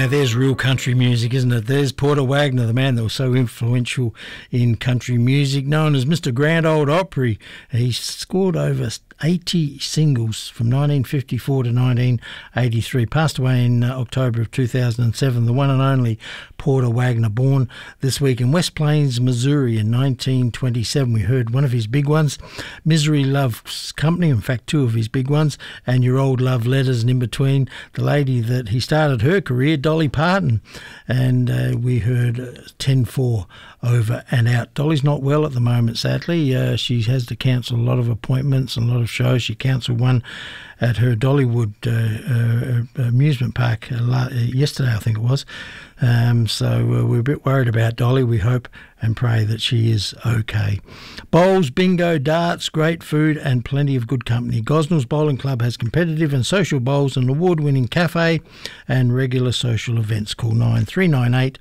Now there's real country music, isn't it? There's Porter Wagoner, the man that was so influential in country music, known as Mr. Grand Ole Opry. He scored over 80 singles from 1954 to 1983. Passed away in October of 2007, the one and only Porter Wagoner, born this week in West Plains, Missouri in 1927. We heard one of his big ones, Misery Loves Company, in fact two of his big ones, and Your Old Love Letters, and in between the lady that he started her career, Dolly Parton, and we heard 10-4 Over and Out. Dolly's not well at the moment, sadly. She has to cancel a lot of appointments and a lot of shows. She cancelled one at her Dollywood amusement park yesterday, I think it was. So we're a bit worried about Dolly. We hope and pray that she is okay. Bowls, bingo, darts, great food and plenty of good company. Gosnells Bowling Club has competitive and social bowls, an award-winning cafe and regular social events. Call 9398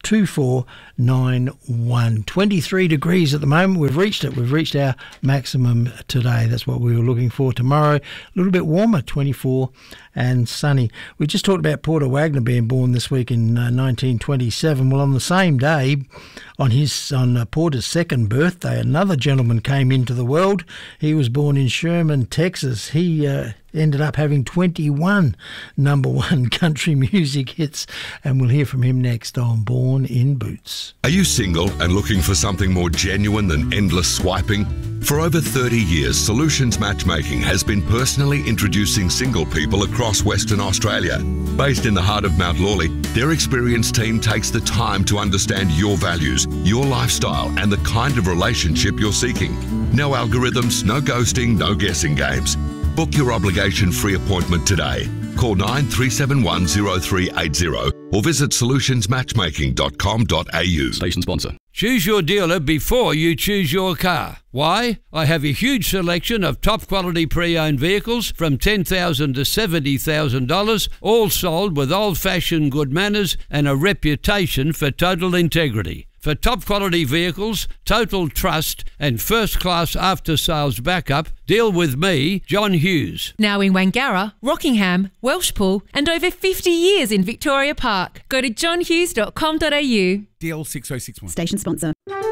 2491. 23 degrees at the moment. We've reached it. We've reached our maximum today. That's what we were looking for. Tomorrow, a little bit warmer, 24 and sunny. We just talked about Porter Wagoner being born this week in 1927. Well, on the same day, on Porter's second birthday, another gentleman came into the world. He was born in Sherman, Texas. He ended up having 21 number one country music hits, and we'll hear from him next on Born in Boots. Are you single and looking for something more genuine than endless swiping? For over 30 years, Solutions Matchmaking has been personally introducing single people across Western Australia. Based in the heart of Mount Lawley, their experienced team takes the time to understand your values, your lifestyle, and the kind of relationship you're seeking. No algorithms, no ghosting, no guessing games. Book your obligation-free appointment today. Call 9371 0380 or visit solutionsmatchmaking.com.au. Station sponsor. Choose your dealer before you choose your car. Why? I have a huge selection of top quality pre-owned vehicles from $10,000 to $70,000, all sold with old-fashioned good manners and a reputation for total integrity. For top quality vehicles, total trust and first-class after-sales backup, deal with me, John Hughes. Now in Wangara, Rockingham, Welshpool and over 50 years in Victoria Park. Go to johnhughes.com.au. DL 6061. Station sponsor.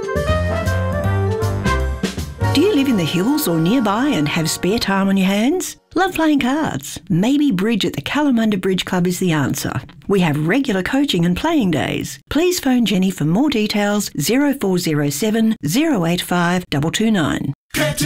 Do you live in the hills or nearby and have spare time on your hands? Love playing cards? Maybe bridge at the Kalamunda Bridge Club is the answer. We have regular coaching and playing days. Please phone Jenny for more details 0407 085 229.